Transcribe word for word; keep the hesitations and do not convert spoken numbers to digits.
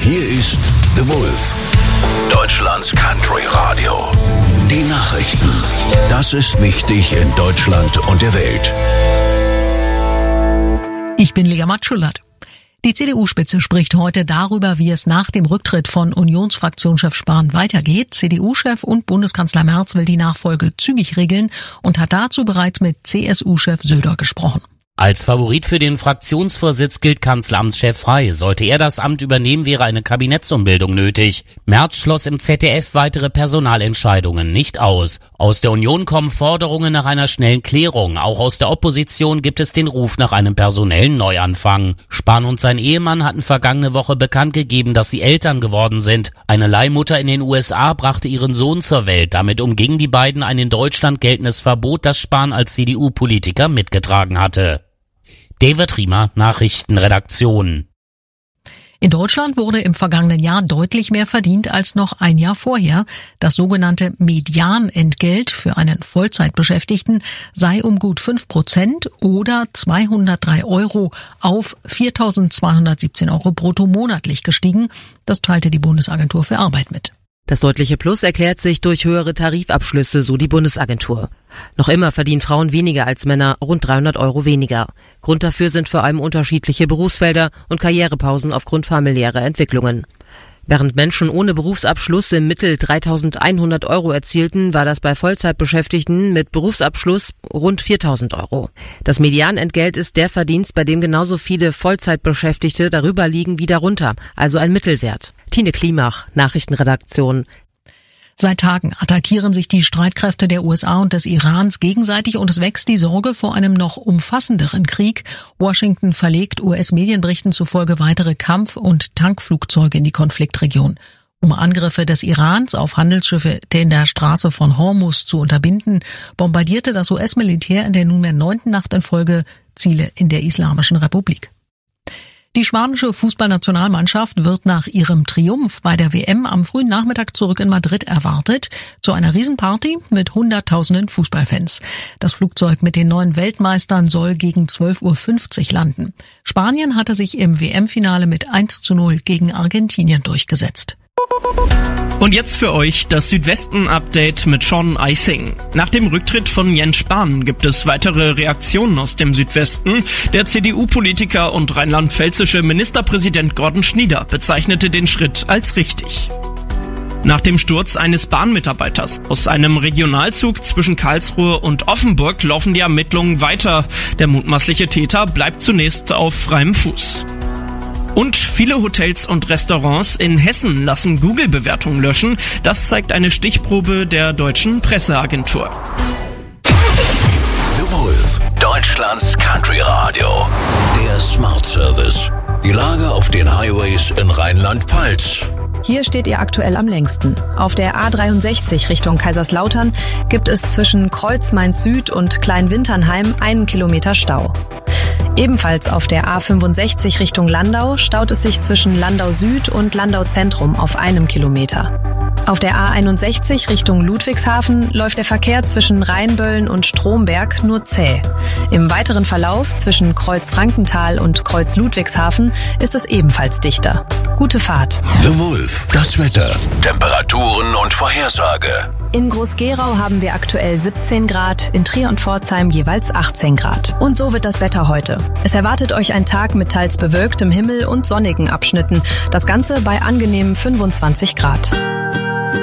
Hier ist The Wolf, Deutschlands Country Radio. Die Nachrichten. Das ist wichtig in Deutschland und der Welt. Ich bin Lea Matschullat. Die C D U-Spitze spricht heute darüber, wie es nach dem Rücktritt von Unionsfraktionschef Spahn weitergeht. C D U-Chef und Bundeskanzler Merz will die Nachfolge zügig regeln und hat dazu bereits mit C S U-Chef Söder gesprochen. Als Favorit für den Fraktionsvorsitz gilt Kanzleramtschef Frey. Sollte er das Amt übernehmen, wäre eine Kabinettsumbildung nötig. Merz schloss im Z D F weitere Personalentscheidungen nicht aus. Aus der Union kommen Forderungen nach einer schnellen Klärung. Auch aus der Opposition gibt es den Ruf nach einem personellen Neuanfang. Spahn und sein Ehemann hatten vergangene Woche bekannt gegeben, dass sie Eltern geworden sind. Eine Leihmutter in den U S A brachte ihren Sohn zur Welt. Damit umgingen die beiden ein in Deutschland geltendes Verbot, das Spahn als C D U-Politiker mitgetragen hatte. David Riemer, Nachrichtenredaktion. In Deutschland wurde im vergangenen Jahr deutlich mehr verdient als noch ein Jahr vorher. Das sogenannte Medianentgelt für einen Vollzeitbeschäftigten sei um gut fünf Prozent oder zweihundertdrei Euro auf viertausendzweihundertsiebzehn Euro brutto monatlich gestiegen. Das teilte die Bundesagentur für Arbeit mit. Das deutliche Plus erklärt sich durch höhere Tarifabschlüsse, so die Bundesagentur. Noch immer verdienen Frauen weniger als Männer, rund dreihundert Euro weniger. Grund dafür sind vor allem unterschiedliche Berufsfelder und Karrierepausen aufgrund familiärer Entwicklungen. Während Menschen ohne Berufsabschluss im Mittel dreitausendeinhundert Euro erzielten, war das bei Vollzeitbeschäftigten mit Berufsabschluss rund viertausend Euro. Das Medianentgelt ist der Verdienst, bei dem genauso viele Vollzeitbeschäftigte darüber liegen wie darunter, also ein Mittelwert. Tine Klimach, Nachrichtenredaktion. Seit Tagen attackieren sich die Streitkräfte der U S A und des Irans gegenseitig und es wächst die Sorge vor einem noch umfassenderen Krieg. Washington verlegt U S-Medienberichten zufolge weitere Kampf- und Tankflugzeuge in die Konfliktregion. Um Angriffe des Irans auf Handelsschiffe in der Straße von Hormuz zu unterbinden, bombardierte das U S-Militär in der nunmehr neunten Nacht in Folge Ziele in der Islamischen Republik. Die spanische Fußballnationalmannschaft wird nach ihrem Triumph bei der W M am frühen Nachmittag zurück in Madrid erwartet, zu einer Riesenparty mit hunderttausenden Fußballfans. Das Flugzeug mit den neuen Weltmeistern soll gegen zwölf Uhr fünfzig landen. Spanien hatte sich im W M-Finale mit eins zu null gegen Argentinien durchgesetzt. Und jetzt für euch das Südwesten-Update mit Sean Eising. Nach dem Rücktritt von Jens Spahn gibt es weitere Reaktionen aus dem Südwesten. Der C D U-Politiker und rheinland-pfälzische Ministerpräsident Gordon Schnieder bezeichnete den Schritt als richtig. Nach dem Sturz eines Bahnmitarbeiters aus einem Regionalzug zwischen Karlsruhe und Offenburg laufen die Ermittlungen weiter. Der mutmaßliche Täter bleibt zunächst auf freiem Fuß. Und viele Hotels und Restaurants in Hessen lassen Google-Bewertungen löschen. Das zeigt eine Stichprobe der deutschen Presseagentur. The Wolf, Deutschlands Country Radio. Der Smart Service. Die Lage auf den Highways in Rheinland-Pfalz. Hier steht ihr aktuell am längsten. Auf der A dreiundsechzig Richtung Kaiserslautern gibt es zwischen Kreuz-Mainz-Süd und Kleinwinternheim einen Kilometer Stau. Ebenfalls auf der A fünfundsechzig Richtung Landau staut es sich zwischen Landau Süd und Landau Zentrum auf einem Kilometer. Auf der A einundsechzig Richtung Ludwigshafen läuft der Verkehr zwischen Rheinböllen und Stromberg nur zäh. Im weiteren Verlauf zwischen Kreuz Frankenthal und Kreuz Ludwigshafen ist es ebenfalls dichter. Gute Fahrt. The Wolf, das Wetter, Temperaturen und Vorhersage. In Groß-Gerau haben wir aktuell siebzehn Grad, in Trier und Pforzheim jeweils achtzehn Grad. Und so wird das Wetter heute. Es erwartet euch ein Tag mit teils bewölktem Himmel und sonnigen Abschnitten. Das Ganze bei angenehmen fünfundzwanzig Grad.